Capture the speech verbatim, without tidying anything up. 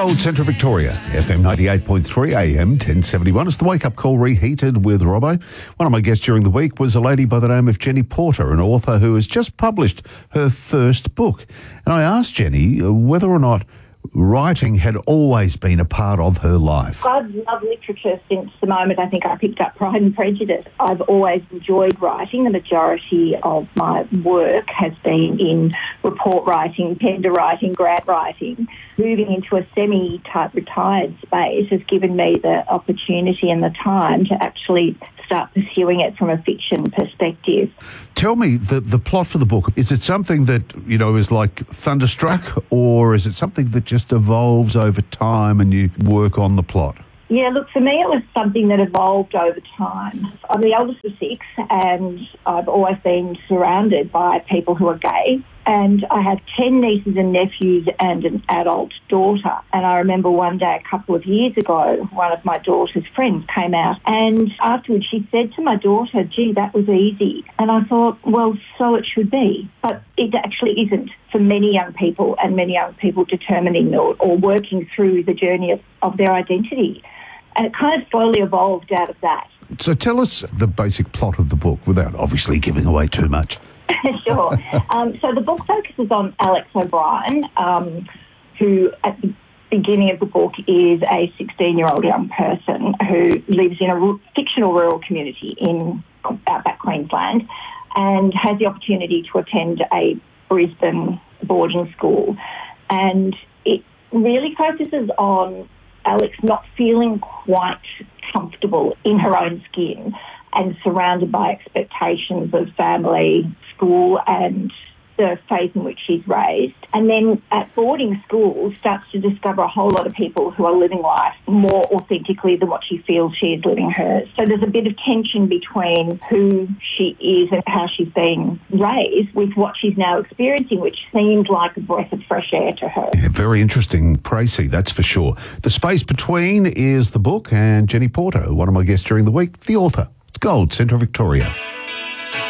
Gold, Central Victoria, F M ninety-eight point three, A M ten seventy-one. It's the wake-up call reheated with Robbo. One of my guests during the week was a lady by the name of Jenny Porter, an author who has just published her first book. And I asked Jenny whether or not writing had always been a part of her life. I've loved literature since the moment I think I picked up Pride and Prejudice. I've always enjoyed writing. The majority of my work has been in report writing, tender writing, grant writing. Moving into a semi-type retired space has given me the opportunity and the time to actually start pursuing it from a fiction perspective. Tell me the, the plot for the book. Is it something that, you know, is like Thunderstruck, or is it something that just evolves over time and you work on the plot? Yeah, look, for me it was something that evolved over time. I'm the eldest of six and I've always been surrounded by people who are gay. And I have ten nieces and nephews and an adult daughter. And I remember one day a couple of years ago, one of my daughter's friends came out and afterwards she said to my daughter, gee, that was easy. And I thought, well, so it should be. But it actually isn't for many young people and many young people determining or, or working through the journey of, of their identity. And it kind of slowly evolved out of that. So tell us the basic plot of the book without obviously giving away too much. Sure. Um, so the book focuses on Alex O'Brien, um, who at the beginning of the book is a sixteen-year-old young person who lives in a r- fictional rural community in outback Queensland and has the opportunity to attend a Brisbane boarding school. And it really focuses on Alex not feeling quite comfortable in her own skin and surrounded by expectations of family, school and the faith in which she's raised. And then at boarding school starts to discover a whole lot of people who are living life more authentically than what she feels she is living hers. So there's a bit of tension between who she is and how she's been raised with what she's now experiencing, which seems like a breath of fresh air to her. Yeah, very interesting précis, that's for sure. The space between is the book, and Jenny Porter, one of my guests during the week, the author. It's Gold, Central Victoria.